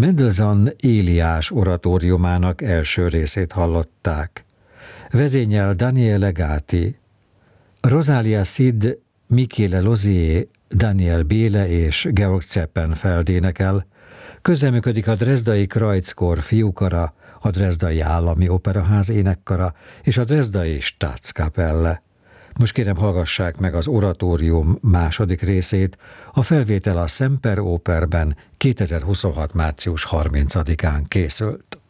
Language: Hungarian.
Mendelssohn Éliás oratóriumának első részét hallották. Vezényel Daniele Gatti. Rosalia Cid, Michele Lozier, Daniel Béle és Georg Zeppenfeld énekel. Közreműködik a Dresdai Kreuzchor fiúkara, a Dresdai Állami Operaház énekkara és a Dresdai Staatskapelle. Most kérem, hallgassák meg az oratórium második részét, a felvétel a Semperoperben 2026. március 30-án készült.